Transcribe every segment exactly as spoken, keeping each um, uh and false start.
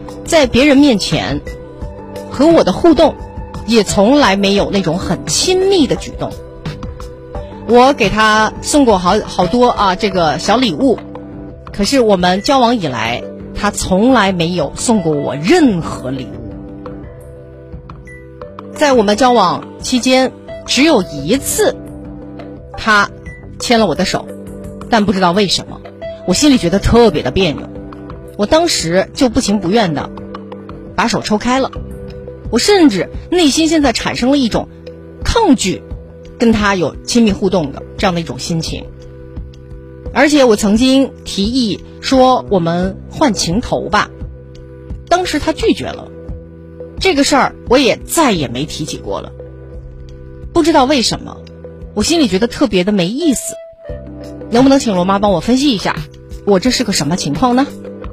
在别人面前和我的互动也从来没有那种很亲密的举动。我给他送过好好多啊这个小礼物，可是我们交往以来，他从来没有送过我任何礼物。在我们交往期间，只有一次他牵了我的手，但不知道为什么我心里觉得特别的别扭，我当时就不情不愿的把手抽开了，我甚至内心现在产生了一种抗拒跟他有亲密互动的这样的一种心情。而且我曾经提议说我们换情头吧，当时他拒绝了，这个事儿我也再也没提起过了。不知道为什么我心里觉得特别的没意思，能不能请罗妈帮我分析一下，我这是个什么情况呢？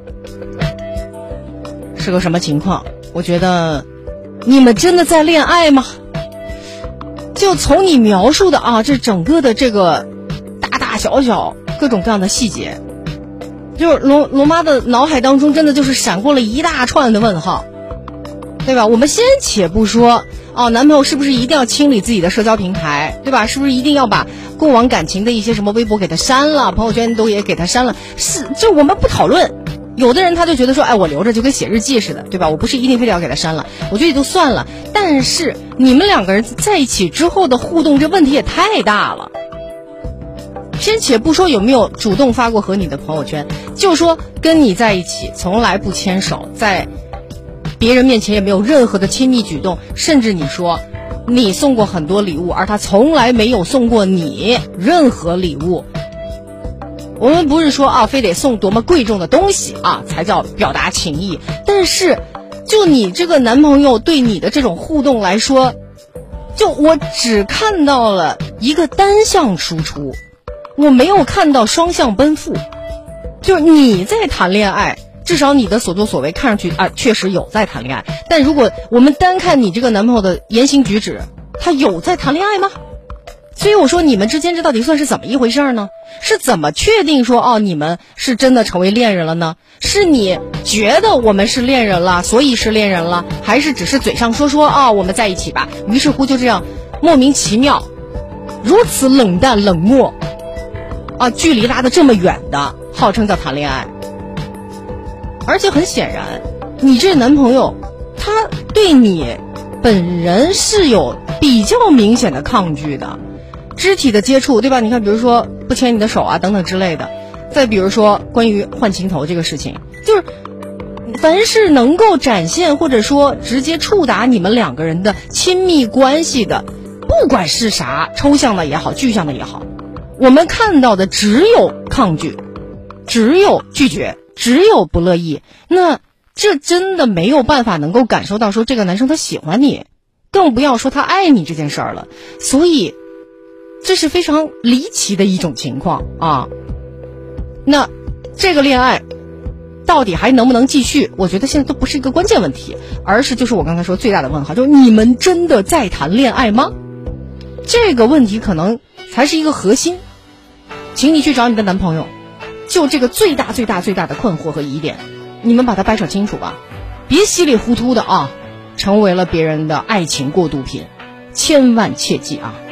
是个什么情况？我觉得你们真的在恋爱吗？就从你描述的啊，这整个的这个大大小小各种各样的细节，就是罗罗妈的脑海当中真的就是闪过了一大串的问号，对吧？我们先且不说哦，男朋友是不是一定要清理自己的社交平台，对吧？是不是一定要把过往感情的一些什么微博给他删了，朋友圈都也给他删了？是，就我们不讨论。有的人他就觉得说，哎，我留着就跟写日记似的，对吧？我不是一定非得要给他删了，我觉得也就算了。但是你们两个人在一起之后的互动，这问题也太大了。先且不说有没有主动发过和你的朋友圈，就说跟你在一起从来不牵手，在别人面前也没有任何的亲密举动，甚至你说你送过很多礼物，而他从来没有送过你任何礼物。我们不是说啊，非得送多么贵重的东西啊才叫表达情谊，但是就你这个男朋友对你的这种互动来说，就我只看到了一个单向输出，我没有看到双向奔赴。就是你在谈恋爱，至少你的所作所为看上去啊确实有在谈恋爱，但如果我们单看你这个男朋友的言行举止，他有在谈恋爱吗？所以我说你们之间这到底算是怎么一回事呢？是怎么确定说哦你们是真的成为恋人了呢？是你觉得我们是恋人了，所以是恋人了，还是只是嘴上说说啊、哦、我们在一起吧，于是乎就这样莫名其妙如此冷淡冷漠啊，距离拉得这么远的号称叫谈恋爱。而且很显然你这男朋友他对你本人是有比较明显的抗拒的，肢体的接触，对吧？你看比如说不牵你的手啊等等之类的，再比如说关于换情头这个事情，就是凡是能够展现或者说直接触达你们两个人的亲密关系的，不管是啥抽象的也好具象的也好，我们看到的只有抗拒，只有拒绝，只有不乐意。那这真的没有办法能够感受到说这个男生他喜欢你，更不要说他爱你这件事儿了。所以这是非常离奇的一种情况啊。那这个恋爱到底还能不能继续，我觉得现在都不是一个关键问题，而是就是我刚才说最大的问号，就是你们真的在谈恋爱吗？这个问题可能才是一个核心。请你去找你的男朋友，就这个最大最大最大的困惑和疑点，你们把它掰扯清楚吧，别稀里糊涂的啊成为了别人的爱情过渡品，千万切记啊。